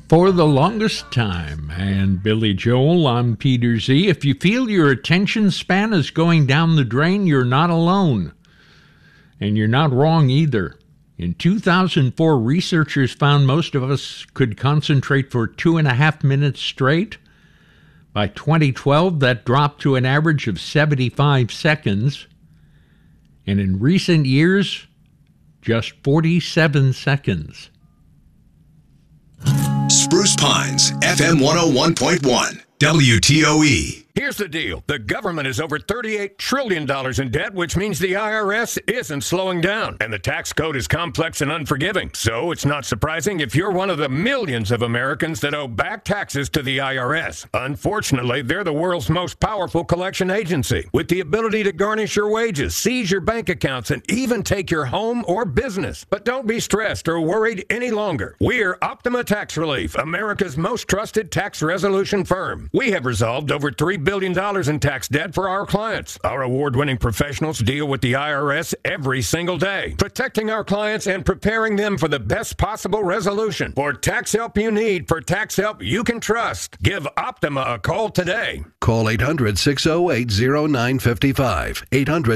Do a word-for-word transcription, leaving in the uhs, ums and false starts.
For the longest time, and Billy Joel, I'm Peter Z. If you feel your attention span is going down the drain, you're not alone. And you're not wrong either. In two thousand four, researchers found most of us could concentrate for two and a half minutes straight. By twenty twelve, that dropped to an average of seventy-five seconds. And in recent years, just forty-seven seconds. Spruce Pines, F M one oh one point one, W T O E. Here's the deal. The government is over thirty-eight trillion dollars in debt, which means the I R S isn't slowing down. And the tax code is complex and unforgiving. So it's not surprising if you're one of the millions of Americans that owe back taxes to the I R S. Unfortunately, they're the world's most powerful collection agency, with the ability to garnish your wages, seize your bank accounts, and even take your home or business. But don't be stressed or worried any longer. We're Optima Tax Relief, America's most trusted tax resolution firm. We have resolved over three billion dollars in tax debt for our clients. Our award-winning professionals deal with the I R S every single day, protecting our clients and preparing them for the best possible resolution. For tax help you need, for tax help you can trust, give Optima a call today. Call eight hundred, six oh eight, oh nine five five. eight hundred